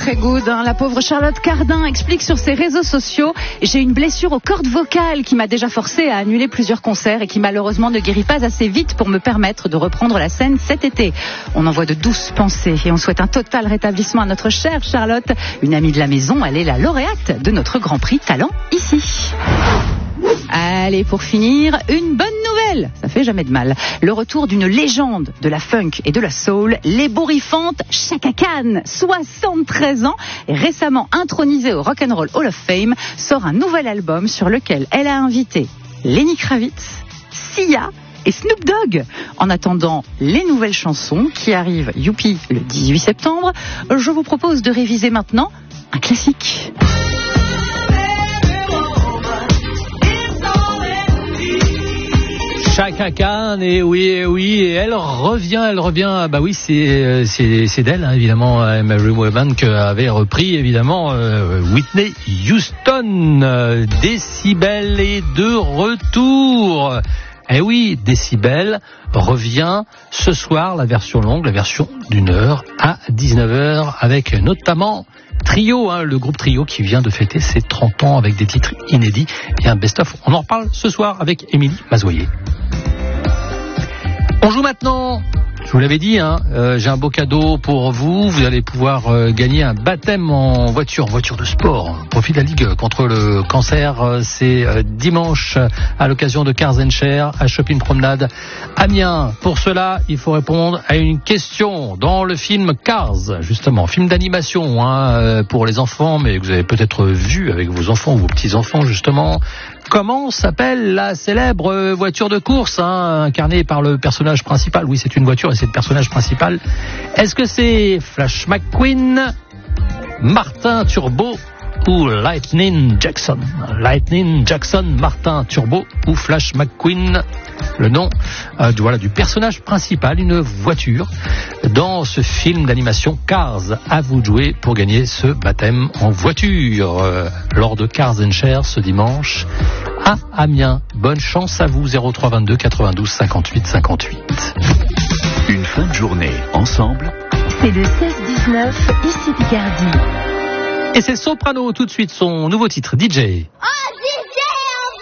très good. La pauvre Charlotte Cardin explique sur ses réseaux sociaux: j'ai une blessure aux cordes vocales qui m'a déjà forcée à annuler plusieurs concerts et qui malheureusement ne guérit pas assez vite pour me permettre de reprendre la scène cet été. On envoie de douces pensées et on souhaite un total rétablissement à notre chère Charlotte. Une amie de la maison, elle est la lauréate de notre Grand Prix Talent ici. Allez, pour finir, une bonne nouvelle, ça fait jamais de mal. Le retour d'une légende de la funk et de la soul, l'ébouriffante Chaka Khan, 73 ans, et récemment intronisée au Rock'n'Roll Hall of Fame, sort un nouvel album sur lequel elle a invité Lenny Kravitz, Sia et Snoop Dogg. En attendant les nouvelles chansons qui arrivent, youpi, le 18 septembre, je vous propose de réviser maintenant un classique. Chaka Khan, et oui, et elle revient, bah oui, c'est d'elle, hein, évidemment, Mary Weban, qui avait repris, évidemment, Whitney Houston. Décibel est de retour. Eh oui, Décibel revient ce soir, la version longue, la version d'1h à 19h, avec notamment Trio, hein, le groupe Trio qui vient de fêter ses 30 ans avec des titres inédits et un best-of. On en reparle ce soir avec Émilie Mazoyer. On joue maintenant. Je vous l'avais dit, hein, j'ai un beau cadeau pour vous. Vous allez pouvoir gagner un baptême en voiture de sport. Profit de la Ligue contre le cancer. C'est dimanche à l'occasion de Cars & Share à Shopping Promenade Amiens. Pour cela, il faut répondre à une question dans le film Cars, justement, film d'animation, hein, pour les enfants, mais vous avez peut-être vu avec vos enfants ou vos petits-enfants, justement. Comment s'appelle la célèbre voiture de course, hein, incarnée par le personnage principal? Oui, c'est une voiture et c'est le personnage principal. Est-ce que c'est Flash McQueen, Martin Turbo ou Lightning Jackson? Lightning Jackson, Martin Turbo ou Flash McQueen? Le nom du personnage principal, une voiture, dans ce film d'animation Cars. À vous de jouer pour gagner ce baptême en voiture lors de Cars & Share ce dimanche à Amiens. Bonne chance à vous. 03 22 92 58 58. Une fin de journée ensemble. C'est le 16-19 ici Picardie. Et c'est Soprano tout de suite, son nouveau titre, DJ.